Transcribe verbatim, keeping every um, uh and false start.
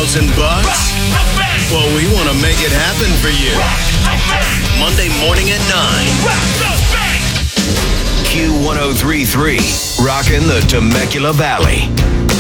thousand bucks? Well, we want to make it happen for you. Monday morning at nine. Q one oh three point three, rocking the Temecula Valley.